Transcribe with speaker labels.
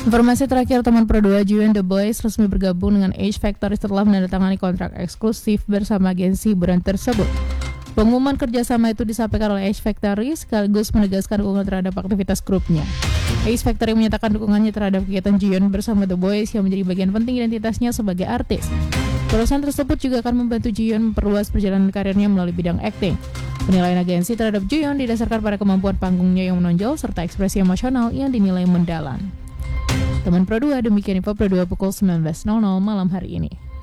Speaker 1: Informasi terakhir, teman Pro 2 Jiwon The Boys resmi bergabung dengan H Factory setelah menandatangani kontrak eksklusif bersama agensi hiburan tersebut. Pengumuman kerjasama itu disampaikan oleh H Factory sekaligus menegaskan dukungan terhadap aktivitas grupnya. H Factory menyatakan dukungannya terhadap kegiatan Jiwon bersama The Boys yang menjadi bagian penting identitasnya sebagai artis. Perusahaan tersebut juga akan membantu Jiwon memperluas perjalanan karirnya melalui bidang akting. Penilaian agensi terhadap Jiwon didasarkan pada kemampuan panggungnya yang menonjol serta ekspresi emosional yang dinilai mendalam. Teman Pro 2, demikian info Pro 2 pukul 19.00 malam hari ini.